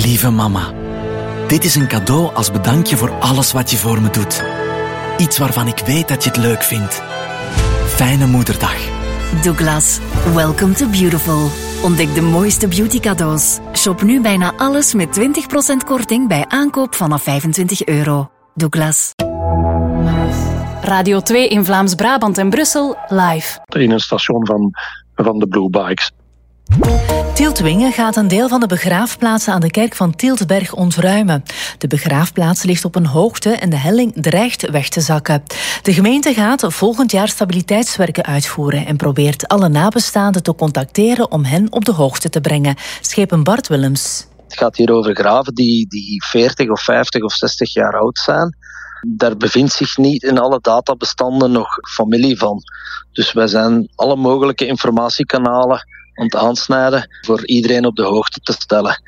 Lieve mama, dit is een cadeau als bedankje voor alles wat je voor me doet. Iets waarvan ik weet dat je het leuk vindt. Fijne moederdag. Douglas, welcome to beautiful. Ontdek de mooiste beauty cadeaus. Shop nu bijna alles met 20% korting bij aankoop vanaf €25. Douglas. Radio 2 in Vlaams-Brabant en Brussel, live. In een station van de Blue Bikes. Tieltwingen gaat een deel van de begraafplaatsen aan de kerk van Tieltberg ontruimen. De begraafplaats ligt op een hoogte en de helling dreigt weg te zakken. De gemeente gaat volgend jaar stabiliteitswerken uitvoeren en probeert alle nabestaanden te contacteren om hen op de hoogte te brengen. Schepen Bart Willems. Het gaat hier over graven die 40 of 50 of 60 jaar oud zijn. Daar bevindt zich niet in alle databestanden nog familie van. Dus wij zijn alle mogelijke informatiekanalen aan het aansnijden voor iedereen op de hoogte te stellen.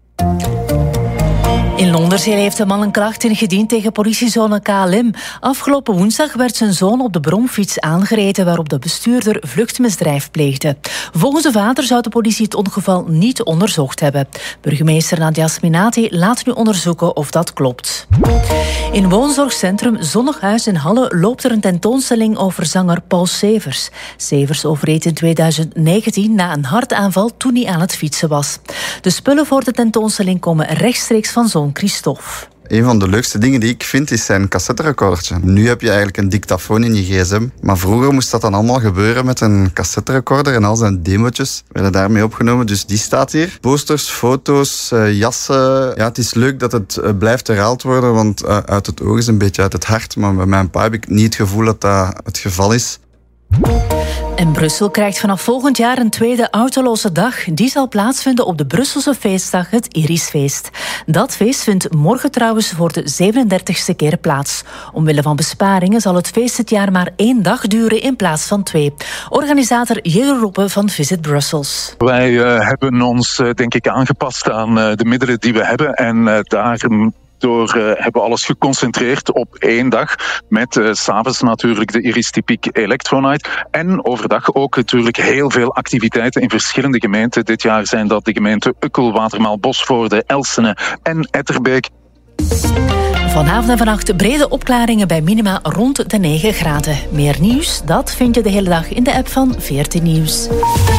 In Londerzeel heeft een man een klacht ingediend tegen politiezone KLM. Afgelopen woensdag werd zijn zoon op de bromfiets aangereden waarop de bestuurder vluchtmisdrijf pleegde. Volgens de vader zou de politie het ongeval niet onderzocht hebben. Burgemeester Nadia Sminati laat nu onderzoeken of dat klopt. In woonzorgcentrum Zonnig Huis in Halle loopt er een tentoonstelling over zanger Paul Severs. Severs overleed in 2019 na een hartaanval toen hij aan het fietsen was. De spullen voor de tentoonstelling komen rechtstreeks van zoon Christophe. Een van de leukste dingen die ik vind is zijn cassetterecordertje. Nu heb je eigenlijk een dictafoon in je gsm. Maar vroeger moest dat dan allemaal gebeuren met een cassetterecorder en al zijn demotjes werden daarmee opgenomen. Dus die staat hier. Posters, foto's, jassen. Ja, het is leuk dat het blijft herhaald worden, want uit het oog is een beetje uit het hart. Maar bij mijn pa heb ik niet het gevoel dat dat het geval is. En Brussel krijgt vanaf volgend jaar een tweede autoloze dag. Die zal plaatsvinden op de Brusselse feestdag, het Irisfeest. Dat feest vindt morgen trouwens voor de 37e keer plaats. Omwille van besparingen zal het feest dit jaar maar 1 dag duren in plaats van 2. Organisator Jelle Roppe van Visit Brussels. Wij hebben ons denk ik aangepast aan de middelen die we hebben en Door hebben we alles geconcentreerd op 1 dag met 's avonds natuurlijk de Iris Typiek Electronight. En overdag ook natuurlijk heel veel activiteiten in verschillende gemeenten. Dit jaar zijn dat de gemeenten Ukkel, Watermaal, Bosvoorde, Elsene en Etterbeek. Vanavond en vannacht brede opklaringen bij minima rond de 9 graden. Meer nieuws, dat vind je de hele dag in de app van VRT Nieuws.